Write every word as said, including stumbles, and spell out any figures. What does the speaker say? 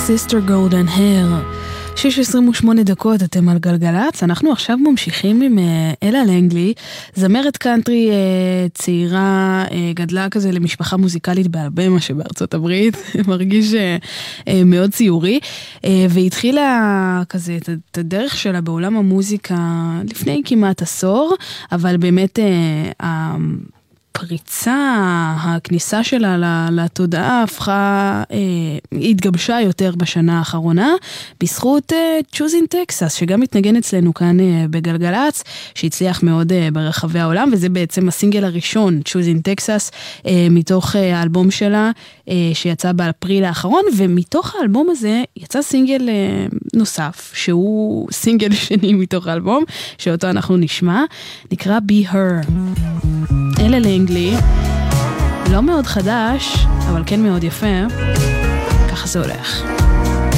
Sister Golden Hair. שש עשרים ושמונה דקות, אתם על גלגלץ. אנחנו עכשיו ממשיכים עם אלה לנגלי, זמרת קאנטרי צעירה, גדלה כזה למשפחה מוזיקלית באלבמה שבארצות הברית, מרגיש מאוד ציורי, והתחילה כזה את הדרך שלה בעולם המוזיקה לפני כמעט עשור, אבל באמת פריצה, הכניסה שלה לתודעה הפכה, התגבשה יותר בשנה האחרונה, בזכות Choosing Texas, שגם מתנגן אצלנו כאן בגלגלץ, שהצליח מאוד ברחבי העולם, וזה בעצם הסינגל הראשון, Choosing Texas, מתוך האלבום שלה, שיצא באפריל האחרון, ומתוך האלבום הזה יצא סינגל נוסף, שהוא סינגל שני מתוך האלבום, שאותו אנחנו נשמע, נקרא Be Her. אלה לאנגלי, לא מאוד חדש, אבל כן מאוד יפה, ככה זה הולך.